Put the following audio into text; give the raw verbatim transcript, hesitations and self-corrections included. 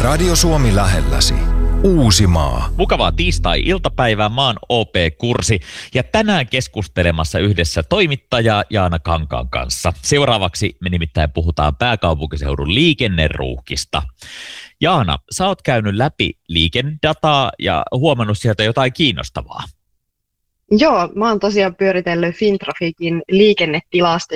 Radio Suomi lähelläsi. Uusimaa. Mukavaa tiistai-iltapäivää, mä oon O P-Kursi ja tänään keskustelemassa yhdessä toimittaja Jaana Kankaan kanssa. Seuraavaksi me nimittäin puhutaan pääkaupunkiseudun liikenneruuhkista. Jaana, sä oot käynyt läpi liikennedataa ja huomannut sieltä jotain kiinnostavaa. Joo, mä oon tosiaan pyöritellyt Fintraficin liikennetilastoja